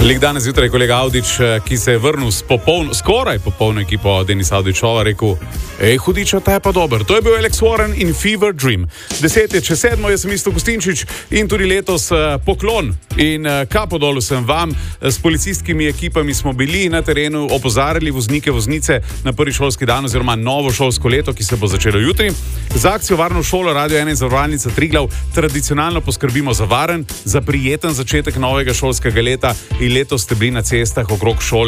Lik danes zjutraj kolega Avdić, ki se je vrnil s skoraj popolno ekipo Denisa Avdićova, rekel: "Ej, hudiča, ta je pa dober." To je bil Alex Warren in Fever Dream. 10:07, jaz sem Isto Gustinčič in tudi letos poklon in kapo dol sem vam. S policijskimi ekipami smo bili na terenu, opozarjali voznike, voznice na prvi šolski dan oziroma novo šolsko leto, ki se bo začelo jutri. Za akcijo Varno šolo Radio 1 in Zavarovalnica Triglav tradicionalno poskrbimo za varen, za prijeten začetek novega šolskega leta in letos ste bili na cestah okrog šol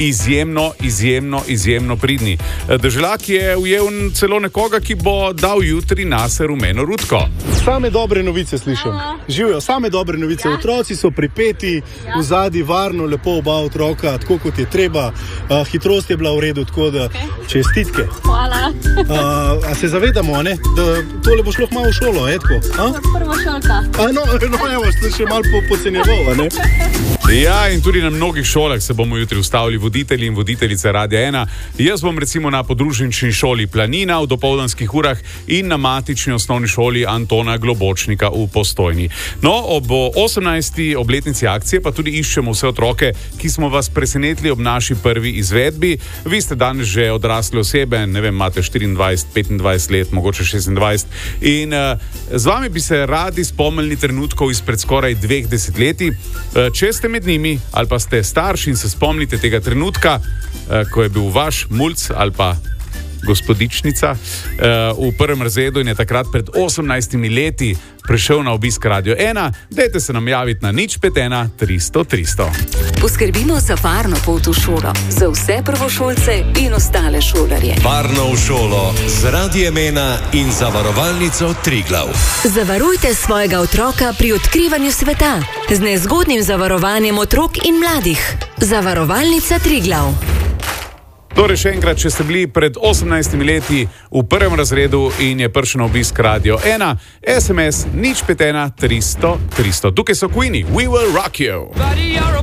izjemno pridni. Deželak je ujel celo nekoga, ki bo dal jutri nase rumeno rutko. Same dobre novice slišim. Živijo, same dobre novice. Otroci so pripeti, v zadnji varno, lepo oba otroka, tako kot je treba. Hitrost je bila v redu, tako da čestitke. Hvala. A se zavedamo, ne, da tole bo šlo malo v šolo, tako? Prva šolka. No, evo, ste še malo pocenjeval, ne? Ja, in tudi na mnogih šolah se bomo jutri ustavili voditelji in voditeljice Radia 1. Jaz bom recimo na podružnični šoli Planina v dopoldanskih urah in na matični osnovni šoli Antona Globočnika v Postojni. No, ob 18. obletnici akcije pa tudi iščemo vse otroke, ki smo vas presenetili ob naši prvi izvedbi. Vi ste danes že odrasle osebe, ne vem, imate 24, 25 let, mogoče 26. In z vami bi se radi spomnili trenutkov izpred skoraj 2 desetletij. Če ste med njimi ali pa ste starši in se spomnite tega trenutka, ko je bil vaš mulc ali pa gospodičnica v prvem razredu in je takrat pred 18 leti prišel na obisk Radio 1, dajte se nam javiti na 051 300 300. Poskrbimo za varno pot v šolo, za vse prvošolce in ostale šolarje. Varno v šolo z Radiem 1 in Zavarovalnico Triglav. Zavarujte svojega otroka pri odkrivanju sveta z nezgodnim zavarovanjem otrok in mladih. Zavarovalnica Triglav. Torej še enkrat, če ste bili pred 18 leti v prvem razredu in je prišel na obisk Radio 1, SMS 051 300 300. Tukaj so Queenie, We Will Rock You.